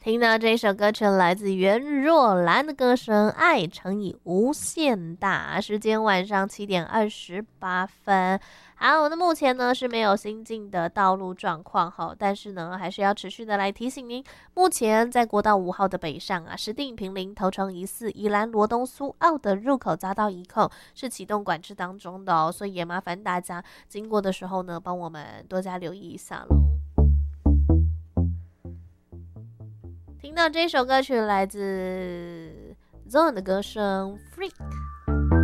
听到这首歌曲来自袁若兰的歌声《爱乘以无限大》，时间晚上7:28。好，那目前呢是没有新进的道路状况哈，但是呢还是要持续的来提醒您，目前在国道5号的北上石碇坪林头城疑似宜兰罗东苏澳的入口匝道一控是启动管制当中的哦，所以也麻烦大家经过的时候呢，帮我们多加留意一下喽。听到这首歌曲来自 Zone 的歌声《Freak》。